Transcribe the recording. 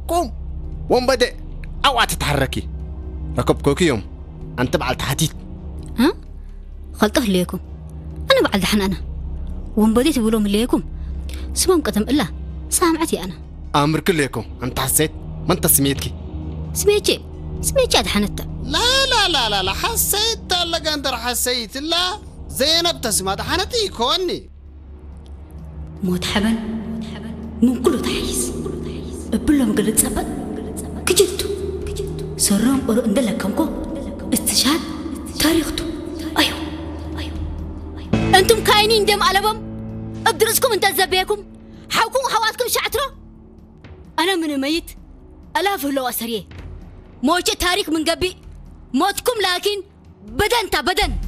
قوم وانبدأ اوعى تتحركي ركبكوك يوم انت بعد تحديد ها خلطه ليكم انا بعد دحن انا وانبديت بقولهم ليكم سمام قدم الله سامعتي انا امر كلكم انت حسيت ما انت سميتك سميتي دحنت لا لا لا لا لا حسيت الله قندر حسيت لا زينب تسمع دحنتي كوني موت حبن من كله تحيز بلا مقلد سبت كجدتو سرام قرؤ اندلكمكو استشهاد تاريختو ايوه انتم كاينين دم ألبم ابدرسكم انت زبيكم حاوكم حواتكم شعترو انا من ميت الاف لو اسريه موجه تاريخ من قبي موتكم لكن بدن